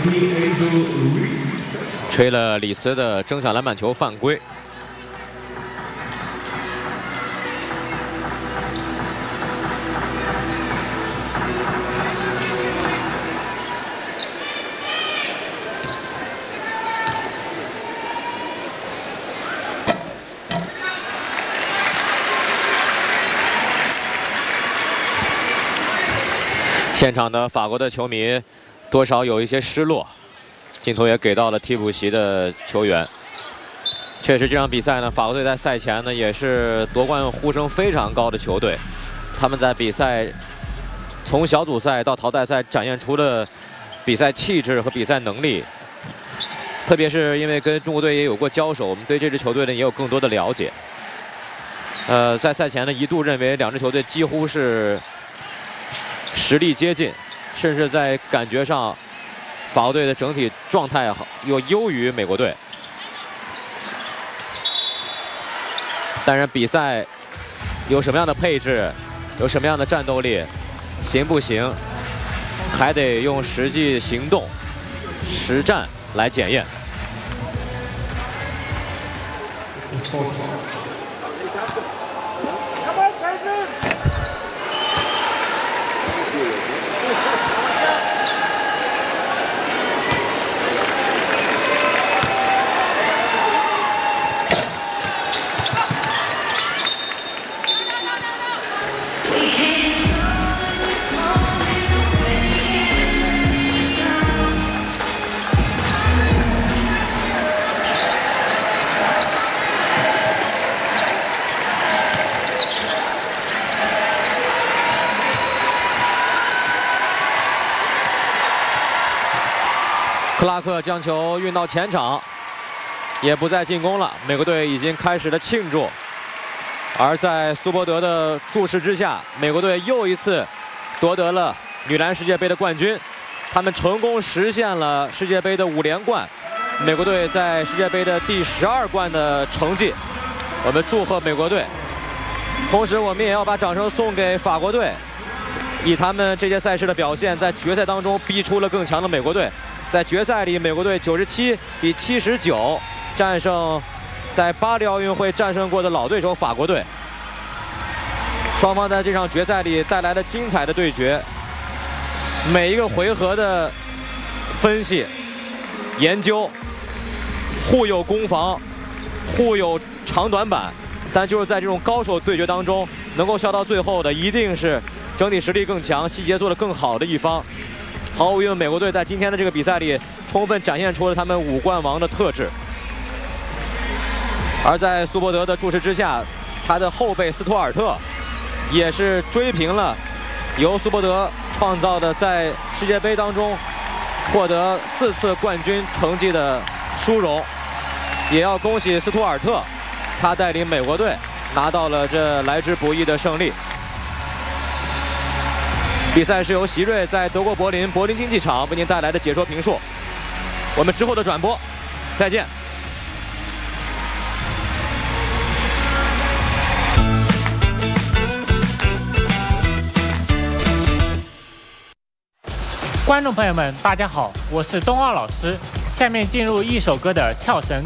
吹了里斯的争抢篮板球犯规。 现场的法国的球迷多少有一些失落，镜头也给到了替补席的球员。确实，这场比赛呢，法国队在赛前呢也是夺冠呼声非常高的球队。他们在比赛从小组赛到淘汰赛展现出了比赛气质和比赛能力。特别是因为跟中国队也有过交手，我们对这支球队呢也有更多的了解。在赛前呢一度认为两支球队几乎是 实力接近，甚至在感觉上，法国队的整体状态又优于美国队。当然，比赛有什么样的配置，有什么样的战斗力，行不行，还得用实际行动、实战来检验。 克拉克将球运到前场，也不再进攻了。美国队已经开始了庆祝，而在苏伯德的注视之下，美国队又一次夺得了女篮世界杯的冠军。他们成功实现了世界杯的5连冠，美国队在世界杯的第12冠的成绩。我们祝贺美国队，同时我们也要把掌声送给法国队，以他们这届赛事的表现，在决赛当中逼出了更强的美国队。 在决赛里，美国队97比79战胜在巴黎奥运会战胜过的老对手法国队。双方在这场决赛里带来了精彩的对决，每一个回合的分析、研究，互有攻防，互有长短板，但就是在这种高手对决当中，能够笑到最后的，一定是整体实力更强、细节做得更好的一方。 毫无疑问，美国队在今天的这个比赛里，充分展现出了他们5冠王的特质。而在苏伯德的注视之下，他的后辈斯图尔特也是追平了由苏伯德创造的在世界杯当中获得4次冠军成绩的殊荣。也要恭喜斯图尔特，他带领美国队拿到了这来之不易的胜利。 比赛是由席瑞在德国柏林竞技场为您带来的解说评述。我们之后的转播，再见。 观众朋友们，大家好，我是冬奥老师。下面进入一首歌的跳绳